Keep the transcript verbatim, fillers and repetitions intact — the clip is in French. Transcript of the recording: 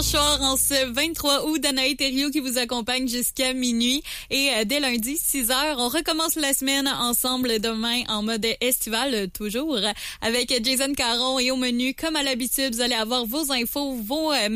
dimanche soir en ce vingt-trois août, Danae Thériault qui vous accompagne jusqu'à minuit. Et euh, dès lundi, six heures, on recommence la semaine ensemble demain en mode estival, toujours, avec Jason Caron. Et au menu, comme à l'habitude, vous allez avoir vos infos, vos euh,